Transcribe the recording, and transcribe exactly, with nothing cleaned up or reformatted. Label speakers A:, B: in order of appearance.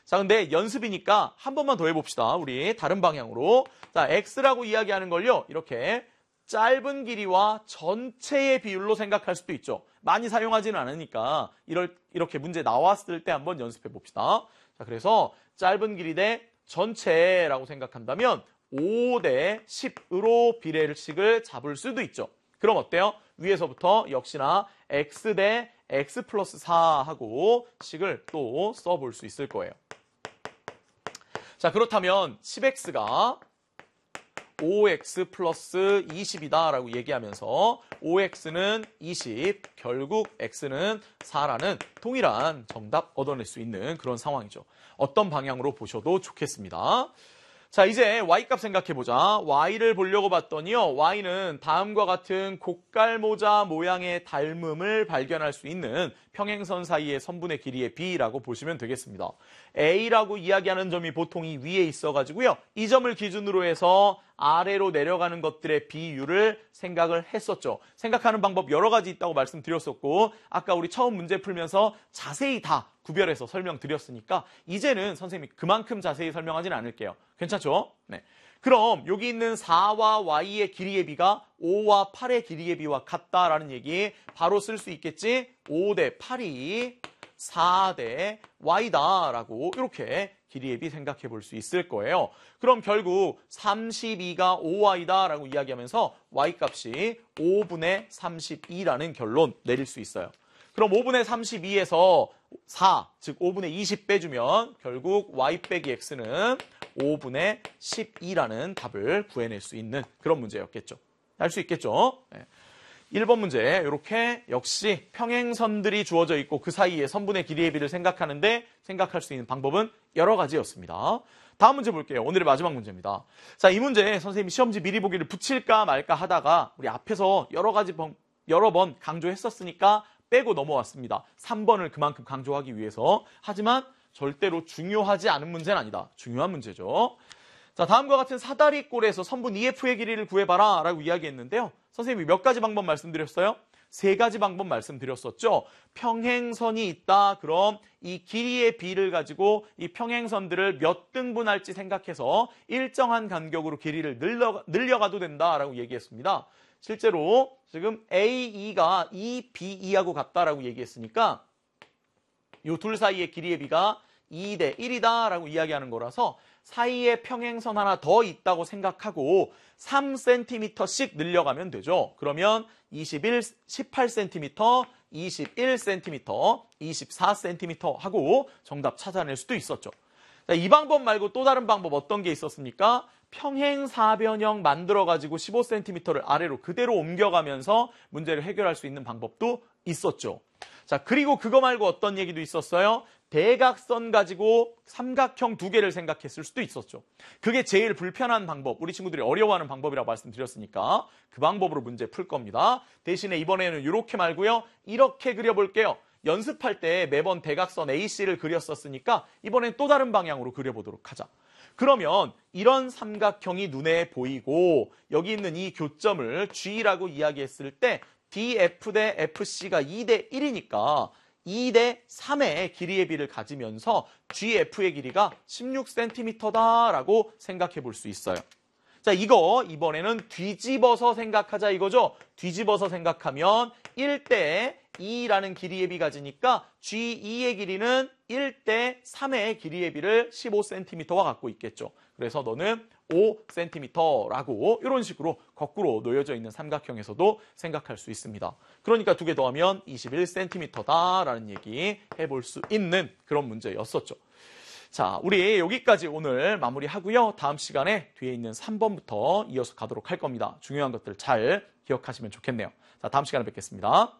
A: 자, 근데 연습이니까 한 번만 더 해봅시다. 우리 다른 방향으로. 자, x라고 이야기하는 걸요. 이렇게 짧은 길이와 전체의 비율로 생각할 수도 있죠. 많이 사용하지는 않으니까 이럴, 이렇게 문제 나왔을 때 한번 연습해 봅시다. 자, 그래서 짧은 길이 대 전체라고 생각한다면 오 대 십으로 비례식을 잡을 수도 있죠. 그럼 어때요? 위에서부터 역시나 x 대 x 플러스 사 하고 식을 또 써볼 수 있을 거예요. 자, 그렇다면 십 엑스가 오 엑스 플러스 이십이다 라고 얘기하면서 오 엑스는 이십, 결국 x는 사라는 동일한 정답 얻어낼 수 있는 그런 상황이죠. 어떤 방향으로 보셔도 좋겠습니다. 자, 이제 y값 생각해보자. y를 보려고 봤더니요. y는 다음과 같은 곡갈모자 모양의 닮음을 발견할 수 있는 평행선 사이의 선분의 길이의 b라고 보시면 되겠습니다. a라고 이야기하는 점이 보통 이 위에 있어가지고요. 이 점을 기준으로 해서 아래로 내려가는 것들의 비율을 생각을 했었죠. 생각하는 방법 여러 가지 있다고 말씀드렸었고 아까 우리 처음 문제 풀면서 자세히 다 구별해서 설명드렸으니까 이제는 선생님이 그만큼 자세히 설명하진 않을게요. 괜찮죠? 네. 그럼 여기 있는 사와 y의 길이의 비가 오와 팔의 길이의 비와 같다라는 얘기 바로 쓸 수 있겠지? 오 대 팔이 사 대 y다라고 이렇게 길이의 비 생각해 볼 수 있을 거예요. 그럼 결국 삼십이가 오 와이다라고 이야기하면서 y값이 오분의 삼십이라는 결론 내릴 수 있어요. 그럼 오분의 삼십이에서 사, 즉 오분의 이십 빼주면 결국 y 빼기 x는 오분의 십이라는 답을 구해낼 수 있는 그런 문제였겠죠. 알 수 있겠죠? 네. 일 번 문제 이렇게 역시 평행선들이 주어져 있고 그 사이에 선분의 길이의 비를 생각하는데 생각할 수 있는 방법은 여러 가지였습니다. 다음 문제 볼게요. 오늘의 마지막 문제입니다. 자, 이 문제 선생님이 시험지 미리 보기를 붙일까 말까 하다가 우리 앞에서 여러 가지 번, 여러 번 강조했었으니까 빼고 넘어왔습니다. 삼 번을 그만큼 강조하기 위해서. 하지만 절대로 중요하지 않은 문제는 아니다. 중요한 문제죠. 자, 다음과 같은 사다리꼴에서 선분 이에프의 길이를 구해봐라 라고 이야기했는데요. 선생님이 몇 가지 방법 말씀드렸어요? 세 가지 방법 말씀드렸었죠. 평행선이 있다. 그럼 이 길이의 비를 가지고 이 평행선들을 몇 등분할지 생각해서 일정한 간격으로 길이를 늘려, 늘려가도 된다라고 얘기했습니다. 실제로 지금 에이이가 이 비이하고 같다라고 얘기했으니까 이 둘 사이의 길이의 비가 이 대 일이다라고 이야기하는 거라서 사이에 평행선 하나 더 있다고 생각하고 삼 센티미터씩 늘려가면 되죠. 그러면 이십일, 십팔 센티미터, 이십일 센티미터, 이십사 센티미터 하고 정답 찾아낼 수도 있었죠. 자, 이 방법 말고 또 다른 방법 어떤 게 있었습니까? 평행사변형 만들어가지고 십오 센티미터를 아래로 그대로 옮겨가면서 문제를 해결할 수 있는 방법도 있었죠. 자, 그리고 그거 말고 어떤 얘기도 있었어요? 대각선 가지고 삼각형 두 개를 생각했을 수도 있었죠. 그게 제일 불편한 방법, 우리 친구들이 어려워하는 방법이라고 말씀드렸으니까 그 방법으로 문제 풀 겁니다. 대신에 이번에는 이렇게 말고요. 이렇게 그려볼게요. 연습할 때 매번 대각선 에이씨를 그렸었으니까 이번엔 또 다른 방향으로 그려보도록 하자. 그러면 이런 삼각형이 눈에 보이고 여기 있는 이 교점을 G라고 이야기했을 때 디에프 대 에프씨가 이 대 일이니까 이 대 삼의 길이의 비를 가지면서 지에프의 길이가 십육 센티미터다라고 생각해 볼 수 있어요. 자, 이거 이번에는 뒤집어서 생각하자 이거죠. 뒤집어서 생각하면 일 대 이라는 길이의 비 가지니까 지이의 길이는 일 대 삼의 길이의 비를 십오 센티미터와 갖고 있겠죠. 그래서 너는 오 센티미터라고 이런 식으로 거꾸로 놓여져 있는 삼각형에서도 생각할 수 있습니다. 그러니까 두 개 더하면 이십일 센티미터다라는 얘기 해볼 수 있는 그런 문제였었죠. 자, 우리 여기까지 오늘 마무리하고요. 다음 시간에 뒤에 있는 삼 번부터 이어서 가도록 할 겁니다. 중요한 것들 잘 기억하시면 좋겠네요. 자, 다음 시간에 뵙겠습니다.